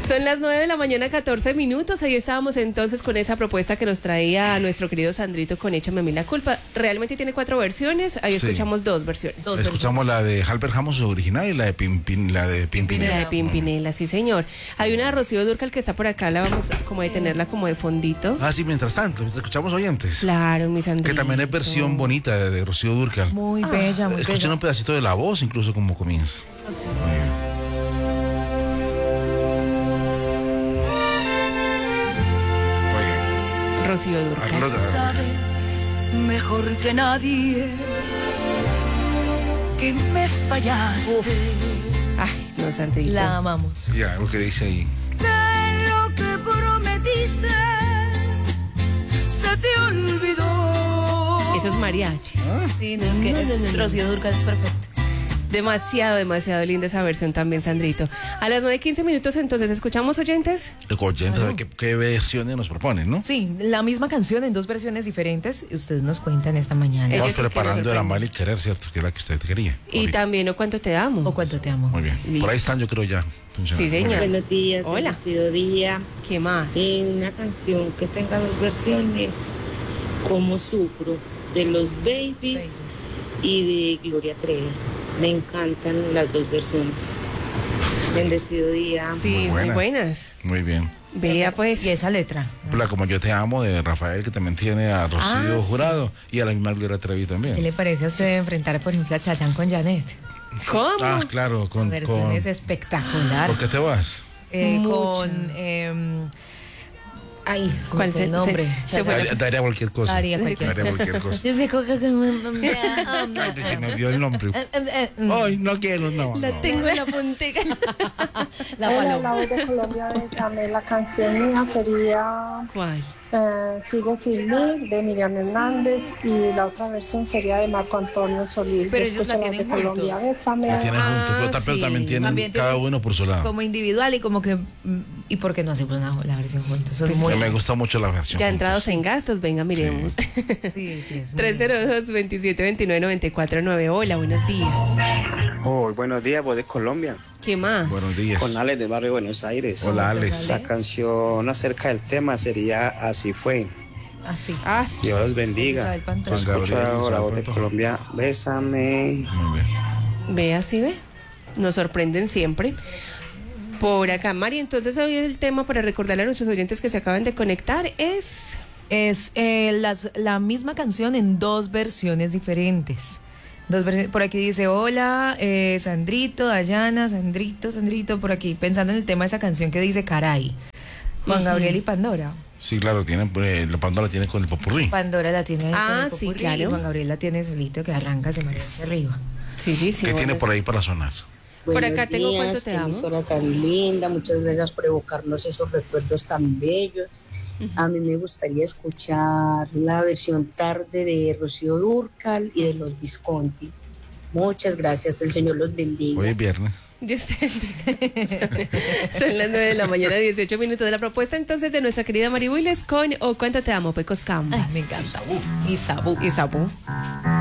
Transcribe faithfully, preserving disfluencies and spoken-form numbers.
Son las nueve de la mañana, catorce minutos. Ahí estábamos entonces con esa propuesta que nos traía nuestro querido Sandrito con Échame a mí la culpa. Realmente tiene cuatro versiones. Ahí sí. escuchamos dos versiones. Dos escuchamos versiones. La de Halbert Hammond original y la de Pimpin, la de Pimpinela. La de Pimpinela, sí señor. Hay una de Rocío Dúrcal que está por acá, la vamos a como a tenerla como de fondito. Ah, sí, mientras tanto, escuchamos oyentes. Claro, mi Sandrito. Que también es versión bonita de, de Rocío Dúrcal. Muy ah, bella, muy Escuchen bella. un pedacito de la voz, incluso como comienza. Oh, sí. Muy bien. Rocío Dúrcal. Sabes mejor que nadie que me fallaste. Uf. Ay, no, Sandrito. La amamos. Ya, lo que dice ahí. De lo que prometiste se te olvidó. Esos mariachis. ¿Ah? Sí, no, es que No, es, no, no, no. Rocío Dúrcal es perfecto. Es demasiado, demasiado linda esa versión también, Sandrito. A las nueve quince minutos entonces, ¿escuchamos oyentes? El oyente sabe qué, qué versiones nos proponen, ¿no? Sí, la misma canción en dos versiones diferentes. Ustedes nos cuentan esta mañana. Ellos Estamos sí preparando quieren el amar y querer, ¿cierto? Que es la que usted quería. Y ahorita. también O Cuánto Te Amo. O Cuánto Te Amo. Muy bien. Listo. Por ahí están, yo creo ya. funcionando. Sí, señor. Muy bien. Buenos días, Hola. bendecido día. ¿Qué más? En una canción que tenga dos versiones, Como Sufro, de los Babies, Babies. y de Gloria Trevi. Me encantan las dos versiones. Bendecido día. Sí, muy buena. buenas. Muy bien. Vea pues. Y esa letra. La Como Yo Te Amo de Rafael, que también tiene a Rocío Ah, sí. Jurado y a la misma Gloria Trevi ¿Qué también. le parece a usted enfrentar, por ejemplo, a Chayanne con Janet? ¿Cómo? Ah, claro, con... La versión con es espectacular. ¿Por qué te vas? Eh, Mucha. con... Eh, ay, ¿Cuál ¿cuál se- el nombre? se- se Chayanne. fue la- Daría, daría cualquier cosa. Daría cualquier Daría cualquier cosa. Es que co- co- co- Ay, que se me olvidó el nombre. Eh, eh, eh, mm. Ay, no quiero, no. La no. tengo en la puntega. La Hola, paloma. la voz de Colombia, bésame. La canción mía sería ¿Cuál? eh, Sigue sin mí, de Miriam Hernández, y la otra versión sería de Marco Antonio Solís. Pero Yo ellos la escucho las tienen de Colombia, juntos. bésame. La tienen Ah, juntos, pero también, sí. también tienen También cada tienen uno por su lado. Como individual y como que... mm, ¿Y por qué no hacemos una, la versión juntos? Son Pues muy... Que me gusta mucho la versión. Ya juntos. entrados en gastos, venga, miremos. Sí, sí, es muy tres cero dos, veintisiete veintinueve, noventa y cuatro nueve. Hola, buenos días. Oh, buenos días, voz de Colombia, ¿Qué más? Buenos días. con Alex del barrio Buenos Aires. Hola, ¿Cómo estás, Alex. La Alex? canción acerca del tema sería Así fue. Así. Ah, sí. Dios los bendiga. Isabel Pantoja. Escucho Gabriel, ahora la voz de Isabel Colombia. Bésame. Muy bien. Ve así, ve. Nos sorprenden siempre. Por acá, Mari, entonces hoy el tema para recordarle a nuestros oyentes que se acaban de conectar es... Es eh, las, la misma canción en dos versiones diferentes. Dos versiones. Por aquí dice, hola, eh, Sandrito, Dayana, Sandrito, Sandrito, por aquí, pensando en el tema de esa canción que dice Caray. Juan Ujú. Gabriel y Pandora. Sí, claro, tienen, eh, la Pandora tiene con el popurrí. Pandora la tiene ahí con Ah, el sí, popurrí, claro. y Juan Gabriel la tiene solito, que arranca, se marea hacia arriba. Sí, sí, sí. ¿Qué tiene bueno, por ahí para sonar? Por Buenos acá tengo días, Cuánto Te qué Amo. emisora tan linda, muchas gracias por evocarnos esos recuerdos tan bellos. A mí me gustaría escuchar la versión tarde de Rocío Dúrcal y de los Visconti. Muchas gracias, el Señor los bendiga. Hoy es viernes. Dios te bendiga. Son las nueve de la mañana, dieciocho minutos de la propuesta entonces de nuestra querida Mari Willes con O Cuánto Te Amo, Pecos Campos. Ay, me encanta. Y Sabú. Y Sabu.